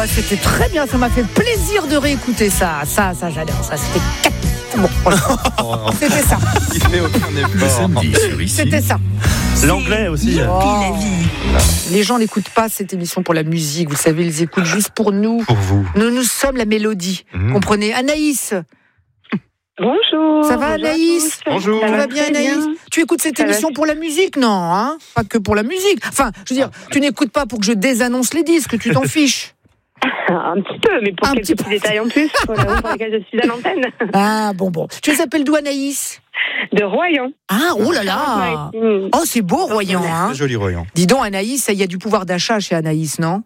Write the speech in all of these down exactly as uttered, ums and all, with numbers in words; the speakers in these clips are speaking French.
bah, c'était très bien, ça m'a fait plaisir de réécouter ça. Ça, ça, j'adore. Ça, c'était quatre. Bon, voilà. C'était ça. Il fait aucun effort. C'était ça. L'anglais aussi. Oh. Les gens n'écoutent pas cette émission pour la musique, vous savez, ils écoutent juste pour nous. Pour vous. Nous, nous sommes la mélodie. Mmh. Comprenez, Anaïs. Bonjour. Ça va, Anaïs? Bonjour. Ça va bien, Anaïs? bien. Tu écoutes cette Ça émission va. pour la musique? Non, hein? Pas que pour la musique. Enfin, je veux dire, tu n'écoutes pas pour que je désannonce les disques, tu t'en fiches. Un petit peu, mais pour Un quelques petit petits peu. détails en plus, pour, la- pour lesquels je suis à l'antenne. Ah, bon, bon. Tu t'appelles d'où, Anaïs? De Royan. Ah, oh là là! Mmh. Oh, c'est beau, Royan, hein? Très joli Royan. Dis donc, Anaïs, il y a du pouvoir d'achat chez Anaïs, non?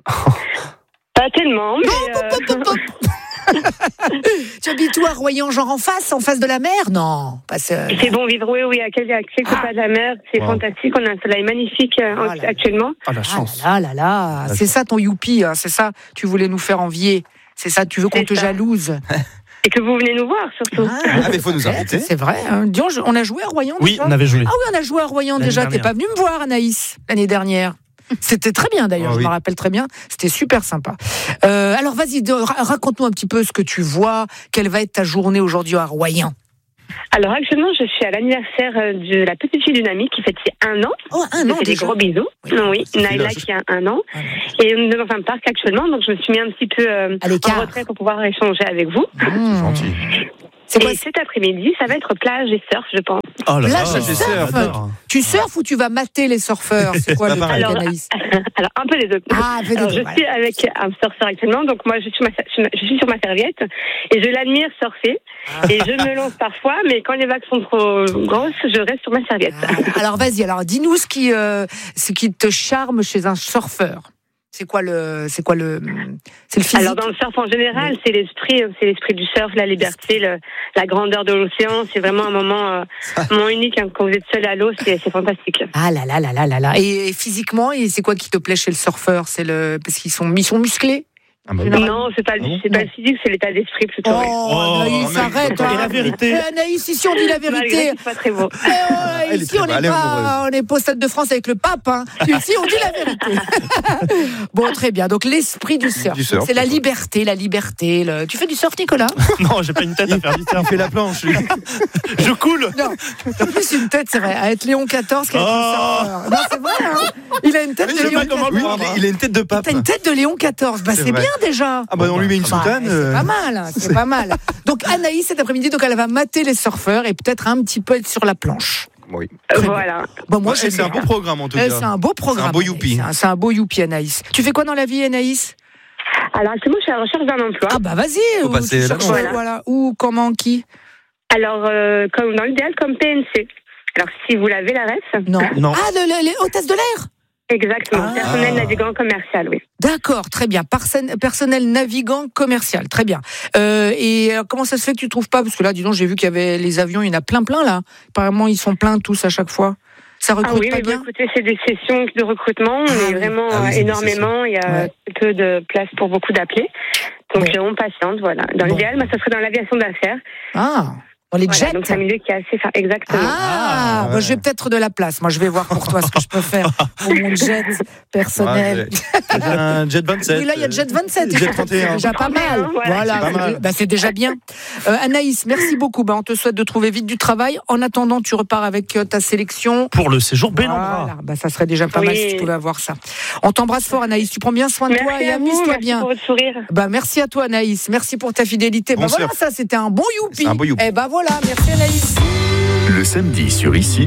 Pas tellement, mais euh, Tu habites où à Royan, genre en face, en face de la mer? Non, pas ça. c'est bon vivre, oui, oui, à quelques, à quelques pas de la mer. C'est Wow. fantastique, on a un soleil magnifique euh, Ah là là. actuellement. Ah, la Ah chance. là là là, c'est ça ton youpi, hein, c'est ça, tu voulais nous faire envier, c'est ça, tu veux qu'on C'est te ça. jalouse. Et que vous venez nous voir, surtout. Ah, mais faut nous inviter. C'est vrai, hein. Dis donc, je- on a joué à Royan Oui, déjà on avait joué. Ah oui, on a joué à Royan L'année déjà, t'es dernière. pas venu me voir, Anaïs, l'année dernière. C'était très bien d'ailleurs, Ah je oui. me rappelle très bien, c'était super sympa. Euh, alors vas-y, de- ra- raconte-nous un petit peu ce que tu vois, quelle va être ta journée aujourd'hui à Royan. Alors actuellement, je suis à l'anniversaire euh, de la petite fille d'une amie qui fête un an. Oh, un Je an fais des déjà. gros bisous. Oui. Oui, C'est Naïla l'âge. qui a un an. Ah, Et on est dans un parc actuellement, donc je me suis mis un petit peu euh, À en l'écart. retrait pour pouvoir échanger avec vous. Mmh. Gentil. C'est quoi Et cet après-midi, ça va être plage et surf, je pense. Oh là Là, là, je surfe. j'adore. Tu surfes ou tu vas mater les surfeurs? C'est quoi le truc, Alors, Anaïs? Alors, un peu les deux. Ah, fais des Alors, deux, je voilà. suis avec un surfeur actuellement, donc moi, je suis, ma- je suis sur ma serviette et je l'admire surfer. Et je me lance parfois, mais quand les vagues sont trop grosses, je reste sur ma serviette. Ah, alors vas-y, alors dis-nous ce qui, euh, ce qui te charme chez un surfeur. C'est quoi le, c'est quoi le, c'est le physique. Alors, dans le surf en général, c'est l'esprit, c'est l'esprit du surf, la liberté, le, la grandeur de l'océan. C'est vraiment un moment, euh, un moment unique, hein. Quand vous êtes seul à l'eau, c'est, c'est fantastique. Ah là là là là là là. Et, et physiquement, et c'est quoi qui te plaît chez le surfeur? C'est le, parce qu'ils sont, ils sont musclés. Ah bah oui. Non, c'est pas, le- Ah bon c'est pas Non. le physique, c'est l'état d'esprit plutôt. oui. Oh, Anaïs, Oh, arrête. mais- hein. Et la vérité. Eh, Anaïs, ici on dit la Malgré vérité. que c'est pas très beau. Eh, oh, Elle est ici on très- n'est elle est pas, amoureuse. on n'est pas au Stade de France avec le pape. Hein. Ici on dit la vérité. Bon, très bien. Donc l'esprit du surf, Du surf, c'est la c'est ça. liberté, la liberté. le- Tu fais du surf, Nicolas? Non, j'ai pas une tête à faire du Il surf. fait la planche, lui. Je coule. Non, t'as plus une tête, c'est vrai, à être Léon quatorze qu'à être un Oh. surfeur. Non, c'est vrai, hein. Il a une tête Oui, de je sais Léon pas comment le Oui, quatorze. prendre. il, il a une tête de pape. T'as une tête de Léon quatorze. Bah, C'est c'est vrai. bien déjà. Ah bah on lui met une Bah, soutane. c'est euh, pas mal, hein, c'est pas mal. Donc Anaïs, cet après-midi, donc elle va mater les surfeurs et peut-être un petit peu être sur la planche. Oui. Très Voilà. Bon, moi, Ouais, j'aime c'est un bien. beau programme en tout Eh, cas. c'est un beau programme. C'est un beau Anaïs. youpi. C'est un- C'est un beau youpi, Anaïs. Tu fais quoi dans la vie, Anaïs? Alors, actuellement, je suis à la recherche d'un emploi. Ah bah vas-y. Faut où passer tu là-bas. cherches, Voilà. voilà. Où, comment, qui? Alors, euh, comme dans l'idéal, comme P N C. Alors, si vous l'avez, la ref. Non. Non. Ah, le- le- les hôtesses de l'air. Exactement. Ah. Personnel navigant commercial, oui. D'accord, très bien. Parsen- personnel navigant commercial, très bien. Euh, et alors, comment ça se fait que tu trouves pas? Parce que là, dis donc, j'ai vu qu'il y avait les avions, il y en a plein, plein là. Apparemment, ils sont pleins tous à chaque fois. Ça Ah recrute oui, pas mais bon, bien. écoutez, c'est des sessions de recrutement, Ah mais oui. vraiment Ah oui, euh, c'est des énormément. Il y a Ouais. peu de place pour beaucoup d'appelés. Donc, Bon. euh, on patiente, voilà. Dans Bon. l'idéal, moi, ça serait dans l'aviation d'affaires. Ah, on les Voilà, jette. donc, c'est un milieu qui est assez... fa- Exactement. Ah, Ah, moi, ouais. j'ai peut-être de la place. Moi, je vais voir pour toi ce que je peux faire pour mon jet personnel. Ouais, J'ai un jet vingt-sept. Oui, là, il y a Jet vingt-sept. Jet trente et un. C'est déjà pas mal. Voilà, Voilà, c'est pas mal. Bah, c'est déjà bien. Euh, Anaïs, merci beaucoup. Bah, on te souhaite de trouver vite du travail. En attendant, tu repars avec euh, ta sélection. Pour le séjour Bellambra. Voilà. Bah, ça serait déjà pas Oui. mal si tu pouvais avoir ça. On t'embrasse fort, Anaïs. Tu prends bien soin de toi Merci et à vous, amuse-toi merci bien. pour votre sourire. Bah, merci à toi, Anaïs. Merci pour ta fidélité. Bon bah, voilà, surf. ça, c'était un bon youpi. C'est un beau youpi. Eh bah, voilà. Merci, Anaïs. Le samedi sur Ici,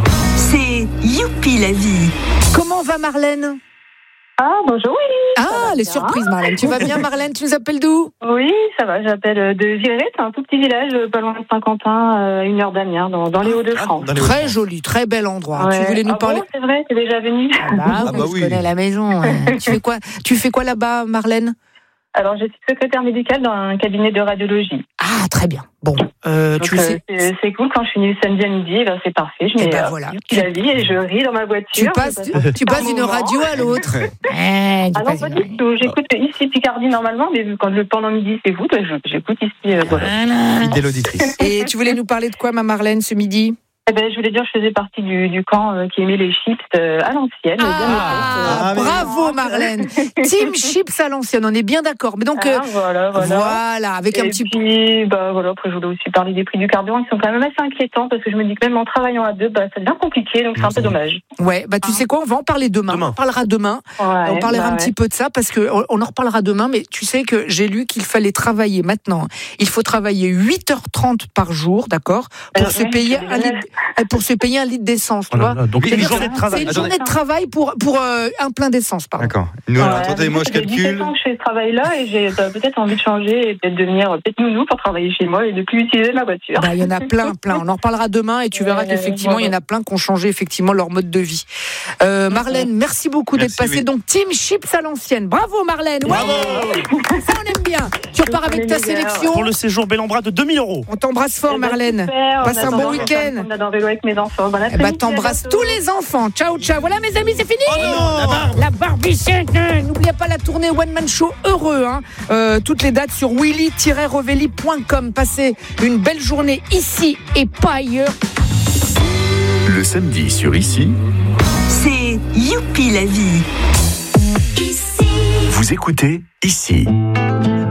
C'est Youpi la vie. Comment va Marlène? Ah, bonjour, oui. Ah, les surprises, Marlène. Tu vas bien, Marlène? Tu nous appelles d'où? Oui, ça va, j'appelle euh, de Virette, un tout petit village, euh, pas loin de Saint-Quentin, euh, une heure d'Amiens, dans, dans les Hauts-de-France. Dans les Très Hauts-de-France. joli, très bel endroit. Ouais. Tu voulais nous Ah parler? bon, c'est vrai, t'es déjà venu. Ah bah, Ah oui, bah je oui. connais la maison. ouais. tu fais quoi? Tu fais quoi là-bas, Marlène? Alors, je suis secrétaire médicale dans un cabinet de radiologie. Ah, très bien. Bon, euh, Donc, tu euh, sais. c'est, c'est cool, quand je finis le samedi à midi, ben, c'est parfait. Je Eh mets ben euh, voilà. Youpi la vie et je ris dans ma voiture. Tu je passes, passe tu, un tu passes bon d'une moment. radio à l'autre. Eh, tu Ah non, passes pas d'une- du tout. J'écoute ici Picardie normalement, mais vu quand le pendant midi c'est vous, ben, je- j'écoute ici. euh, voilà. Voilà. Fidèle auditrice. Et tu voulais nous parler de quoi, ma Marlène, ce midi? Eh ben, je voulais dire, je faisais partie du, du camp euh, qui aimait les chips euh, à l'ancienne. Ah, bien Ah, mais- bravo Marlène. Team chips à l'ancienne, on est bien d'accord. Mais donc, euh, Ah, voilà, voilà. voilà, avec un Et petit puis, bah, voilà, après, je voulais aussi parler des prix du carburant qui sont quand même assez inquiétants parce que je me dis que même en travaillant à deux, bah, ça devient compliqué, donc c'est un peu dommage. Ouais, bah tu sais quoi, on va en parler demain. Demain. On parlera demain. Ouais, on parlera bah, un ouais. petit peu de ça parce que on, on en reparlera demain. Mais tu sais que j'ai lu qu'il fallait travailler maintenant. Il faut travailler huit heures trente par jour, d'accord, pour Euh, se ouais, payer c'est un litre, euh, pour se payer un litre d'essence, tu Oh là vois. là, donc, C'est-à-dire une journée de c'est- travail. C'est une Attendez. journée de travail pour pour euh, un plein d'essence, pardon. D'accord. Nous, alors, Ouais, attendez, moi, je j'ai dix-sept calcule. ans que je fais ce travail-là et j'ai euh, peut-être envie de changer et peut-être devenir euh, peut-être nounou pour travailler chez moi et de plus utiliser ma voiture. Bah, il y en a plein, plein. On en reparlera demain et tu verras Ouais, qu'effectivement, il y en a plein qui ont changé effectivement leur mode de vie. Euh, Marlène, merci beaucoup d'être Merci, passée. oui. Donc, Team Chips à l'ancienne. Bravo Marlène. Ouais, ça on aime bien. Tu repars avec ta Les meilleurs. sélection. Pour le séjour Bellambra de deux mille euros. On t'embrasse fort Eh ben, Marlène. super, Passe on un attend bon dans- week-end. On a dans le vélo avec mes enfants. Bon Eh ben, après-midi, t'embrasses à bientôt. tous les enfants. Ciao, ciao. Voilà, mes amis, c'est fini. Oh non, la barbe. La barbichette. hein. N'oubliez pas la tournée One Man Show heureux. Hein. Euh, toutes les dates sur willy tiret revelli point com. Passez une belle journée ici et pas ailleurs. Le samedi sur Ici, C'est Youpi la vie. vous écoutez Ici.